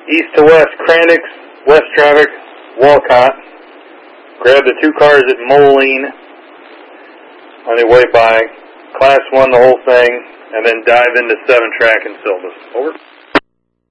east to west, Crandix, west traffic, Walcott. Grab the 2 cars at Moline on their way by. Class 1 the whole thing, and then dive into 7 track in Silvis. Over.